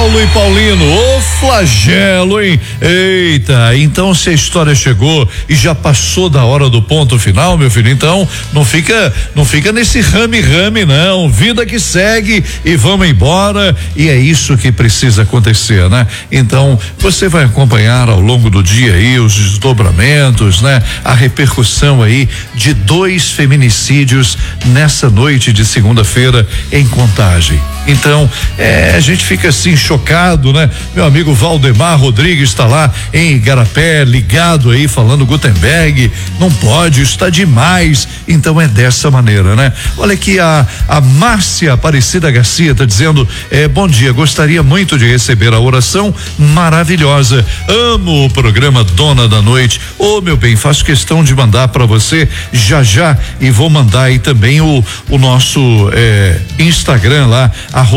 Paulo e Paulino, ô flagelo, hein? Eita, então se a história chegou e já passou da hora do ponto final, meu filho, então não fica nesse rame-rame, não. Vida que segue e vamos embora, e é isso que precisa acontecer, né? Então, você vai acompanhar ao longo do dia aí os desdobramentos, né? A repercussão aí de 2 feminicídios nessa noite de segunda-feira em Contagem. Então, a gente fica assim chocado, né? Meu amigo Valdemar Rodrigues está lá em Igarapé, ligado aí, falando Gutenberg, não pode, isso está demais. Então é dessa maneira, né? Olha aqui, a Márcia Aparecida Garcia está dizendo, bom dia, gostaria muito de receber a oração maravilhosa, amo o programa Dona da Noite. Ô, meu bem, faço questão de mandar para você já e vou mandar aí também o nosso Instagram lá,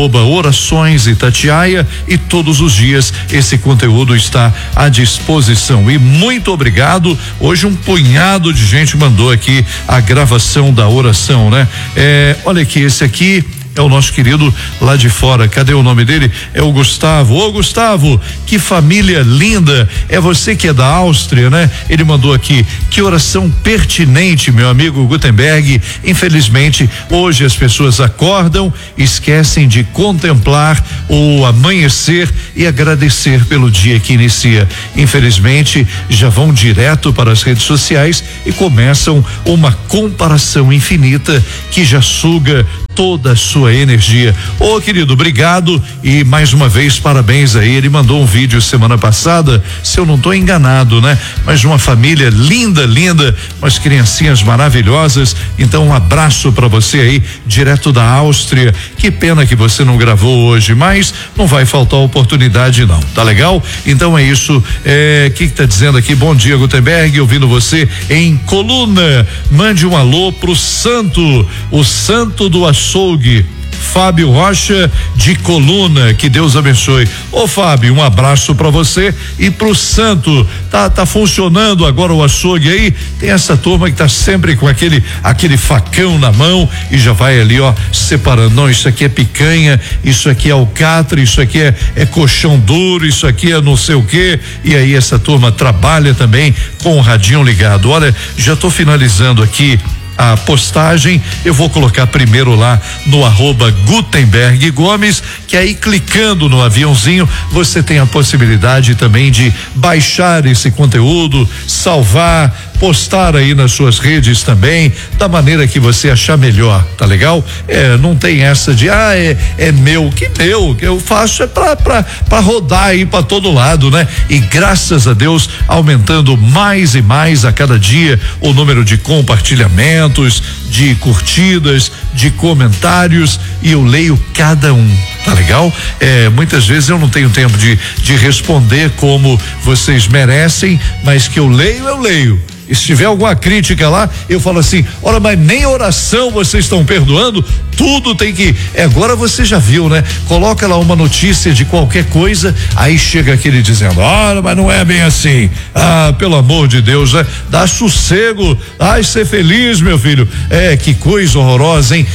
@orações Itatiaia, e todos os dias esse conteúdo está à disposição. E muito obrigado. Hoje um punhado de gente mandou aqui a gravação da oração, né? Olha aqui, esse aqui é o nosso querido lá de fora. Cadê o nome dele? É o Gustavo. Ô, Gustavo, que família linda. É você que é da Áustria, né? Ele mandou aqui, que oração pertinente, meu amigo Gutenberg. Infelizmente, hoje as pessoas acordam, esquecem de contemplar o amanhecer e agradecer pelo dia que inicia. Infelizmente, já vão direto para as redes sociais e começam uma comparação infinita que já suga toda a sua energia. Ô, querido, obrigado e mais uma vez parabéns aí. Ele mandou um vídeo semana passada, se eu não estou enganado, né? Mas uma família linda, umas criancinhas maravilhosas. Então um abraço para você aí, direto da Áustria. Que pena que você não gravou hoje, mas não vai faltar oportunidade não, tá legal? Então é isso. Que tá dizendo aqui? Bom dia, Gutenberg, ouvindo você em Coluna. Mande um alô pro santo, o santo do açougue, Fábio Rocha de Coluna, que Deus abençoe. Ô, Fábio, um abraço para você e pro santo. Tá funcionando agora o açougue aí? Tem essa turma que tá sempre com aquele facão na mão e já vai ali, ó, separando. Não, isso aqui é picanha, isso aqui é alcatra, isso aqui é colchão duro, isso aqui é não sei o quê. E aí essa turma trabalha também com o radinho ligado. Olha, já tô finalizando aqui a postagem, eu vou colocar primeiro lá no @Gutenberg Gomes, que aí clicando no aviãozinho você tem a possibilidade também de baixar esse conteúdo, salvar, postar aí nas suas redes também, da maneira que você achar melhor, tá legal? Não tem essa de meu, que meu, que eu faço pra rodar aí pra todo lado, né? E graças a Deus aumentando mais e mais a cada dia o número de compartilhamentos, de curtidas, de comentários, e eu leio cada um, tá legal? Muitas vezes eu não tenho tempo de responder como vocês merecem, mas que eu leio. E se tiver alguma crítica lá, eu falo assim, olha, mas nem oração vocês estão perdoando, tudo tem que, agora você já viu, né? Coloca lá uma notícia de qualquer coisa, aí chega aquele dizendo, olha, mas não é bem assim, pelo amor de Deus, né? Dá sossego, ser feliz, meu filho. Que coisa horrorosa, hein?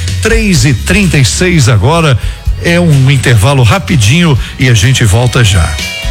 3:36 agora, é um intervalo rapidinho e a gente volta já.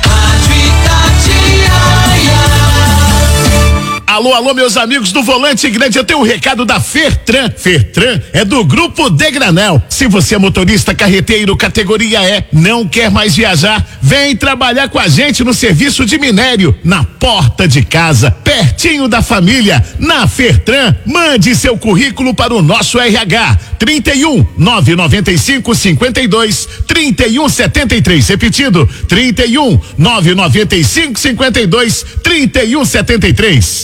Alô, meus amigos do Volante Grande, eu tenho um recado da Fertran. Fertran é do Grupo Degranel. Se você é motorista carreteiro categoria E, não quer mais viajar, vem trabalhar com a gente no serviço de minério, na porta de casa, pertinho da família. Na Fertran, mande seu currículo para o nosso RH, 31 995 52 31 73, repetido, 31 995 52 31 73.